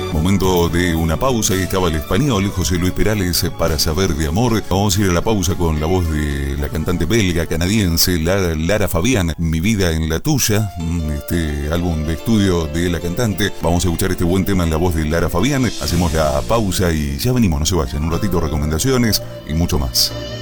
Momento de una pausa. Ahí estaba el español José Luis Perales, Para saber de amor. Vamos a ir a la pausa con la voz de la cantante belga canadiense Lara Fabián, Mi vida en la tuya, este álbum de estudio de la cantante. Vamos a escuchar este buen tema en la voz de Lara Fabián. Hacemos la pausa y ya venimos, no se vayan. Un ratito, recomendaciones y mucho más.